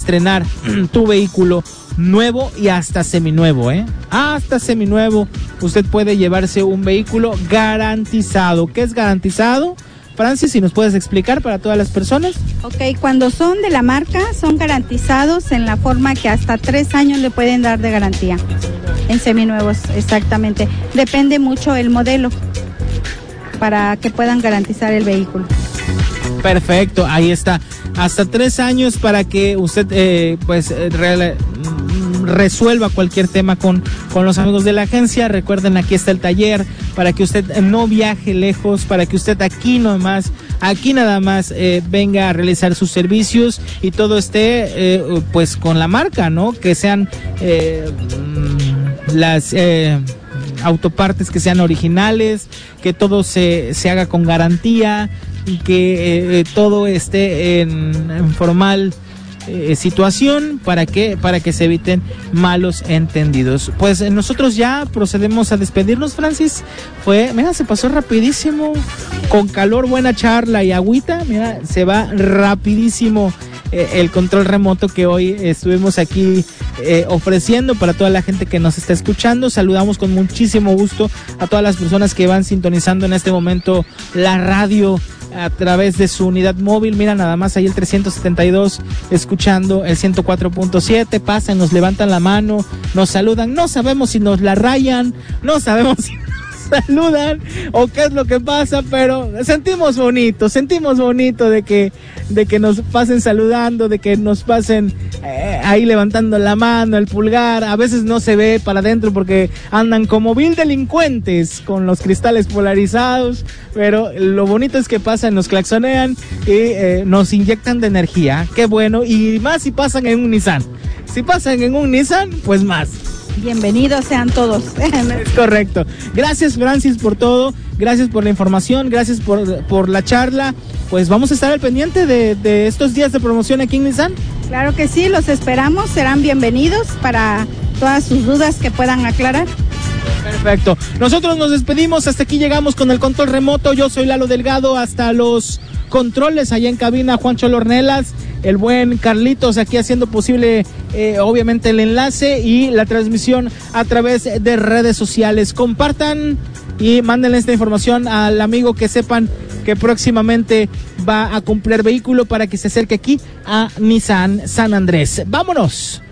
estrenar tu vehículo nuevo y hasta seminuevo, hasta seminuevo. Usted puede llevarse un vehículo garantizado. ¿Qué es garantizado? Francis, si nos puedes explicar para todas las personas. Ok, cuando son de la marca, son garantizados en la forma que hasta 3 años le pueden dar de garantía. En seminuevos, exactamente. Depende mucho el modelo para que puedan garantizar el vehículo. Perfecto, ahí está. Hasta 3 años para que usted resuelva cualquier tema con los amigos de la agencia. Recuerden, aquí está el taller para que usted no viaje lejos, para que usted aquí nada más venga a realizar sus servicios y todo esté pues con la marca, ¿no? Que sean las autopartes que sean originales, que todo se haga con garantía y que todo esté en formal situación para que se eviten malos entendidos. Pues nosotros ya procedemos a despedirnos, Francis. Mira, se pasó rapidísimo, con calor, buena charla y agüita, mira, se va rapidísimo el control remoto que hoy estuvimos aquí ofreciendo para toda la gente que nos está escuchando. Saludamos con muchísimo gusto a todas las personas que van sintonizando en este momento la radio a través de su unidad móvil. Mira, nada más ahí el 372 escuchando el 104.7, pasan, nos levantan la mano, nos saludan, no sabemos si nos la rayan, no sabemos si nos saludan o qué es lo que pasa, pero sentimos bonito de que nos pasen saludando, de que nos pasen ahí levantando la mano, el pulgar. A veces no se ve para adentro porque andan como vil delincuentes con los cristales polarizados, pero lo bonito es que pasan, nos claxonean y nos inyectan de energía. Qué bueno, y más si pasan en un Nissan. Si pasan en un Nissan, pues más. Bienvenidos sean todos. Es correcto. Gracias, Francis, por todo. Gracias por la información. Gracias por la charla. Pues vamos a estar al pendiente de estos días de promoción aquí en Nissan. Claro que sí, los esperamos. Serán bienvenidos para todas sus dudas que puedan aclarar. Perfecto. Nosotros nos despedimos. Hasta aquí llegamos con el control remoto. Yo soy Lalo Delgado. Hasta los controles allá en cabina, Juancho Lornelas, el buen Carlitos aquí haciendo posible obviamente el enlace y la transmisión a través de redes sociales. Compartan y mándenle esta información al amigo que sepan que próximamente va a comprar vehículo para que se acerque aquí a Nissan San Andrés. ¡Vámonos!